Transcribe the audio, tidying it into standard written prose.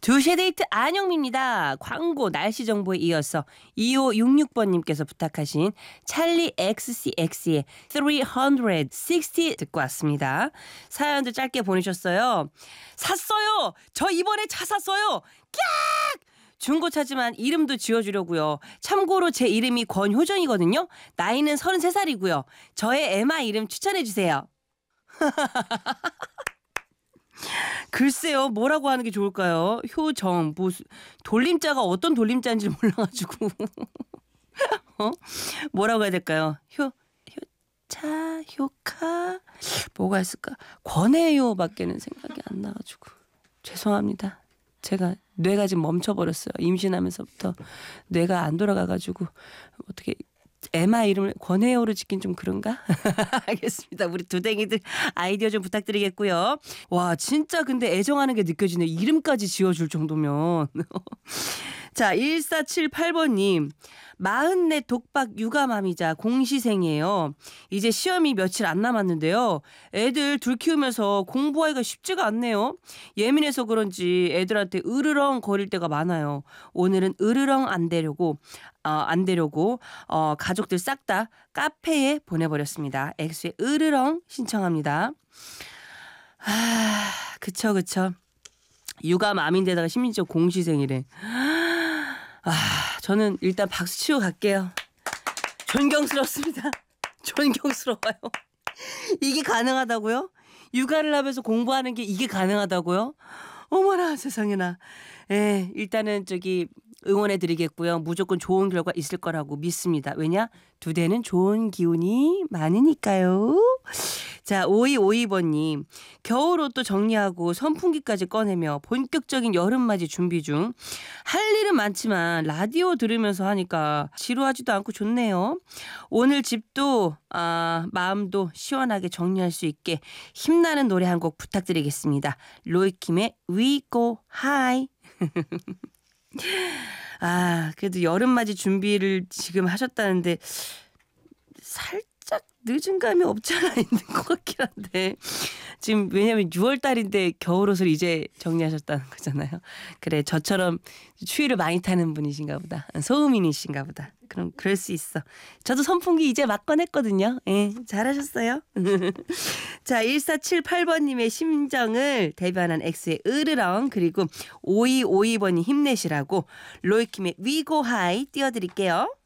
2시의 데이트 안영미입니다. 광고 날씨 정보에 이어서 2566번님께서 부탁하신 찰리 XCX의 360 듣고 왔습니다. 사연도 짧게 보내셨어요. 샀어요. 저 이번에 차 샀어요. 깍! 중고차지만 이름도 지어주려고요. 참고로 제 이름이 권효정이거든요. 나이는 33살이고요. 저의 에마 이름 추천해주세요. 글쎄요, 뭐라고 하는 게 좋을까요? 효정, 돌림자가 어떤 돌림자인지 몰라가지고. 뭐라고 해야 될까요? 효차, 효카, 뭐가 있을까? 권해요 밖에는 생각이 안 나가지고. 죄송합니다. 제가 뇌가 지금 멈춰버렸어요. 임신하면서부터 뇌가 안 돌아가가지고 어떻게 에마 이름을 권해요로 짓긴 좀 그런가? 알겠습니다. 우리 두댕이들 아이디어 좀 부탁드리겠고요. 와 진짜 근데 애정하는 게 느껴지네. 이름까지 지어줄 정도면. 자 1478번님 44 독박 육아맘이자 공시생이에요. 이제 시험이 며칠 안 남았는데요. 애들 둘 키우면서 공부하기가 쉽지가 않네요. 예민해서 그런지 애들한테 으르렁 거릴 때가 많아요. 오늘은 으르렁 안 되려고 가족들 싹 다 카페에 보내버렸습니다. 엑스의 으르렁 신청합니다. 그쵸. 육아맘인데다가 심지어 공시생이래. 저는 일단 박수 치고 갈게요. 존경스럽습니다. 존경스러워요. 이게 가능하다고요? 육아를 하면서 공부하는 게 이게 가능하다고요? 어머나 세상에나. 일단은 응원해드리겠고요. 무조건 좋은 결과 있을 거라고 믿습니다. 왜냐? 두 대는 좋은 기운이 많으니까요. 자 5252번님 겨울옷도 정리하고 선풍기까지 꺼내며 본격적인 여름맞이 준비 중. 할 일은 많지만 라디오 들으면서 하니까 지루하지도 않고 좋네요. 오늘 집도 마음도 시원하게 정리할 수 있게 힘나는 노래 한 곡 부탁드리겠습니다. 로이킴의 We Go High. 그래도 여름맞이 준비를 지금 하셨다는데 살짝 늦은 감이 없지 않아 있는 것 같긴 한데 지금 왜냐면 6월달인데 겨울옷을 이제 정리하셨다는 거잖아요. 그래 저처럼 추위를 많이 타는 분이신가 보다. 소음인이신가 보다. 그럼 그럴 수 있어. 저도 선풍기 이제 막 꺼냈거든요. 잘하셨어요. 자 1478번님의 심정을 대변한 엑스의 으르렁 그리고 5252번님 힘내시라고 로이킴의 We Go High 띄워드릴게요.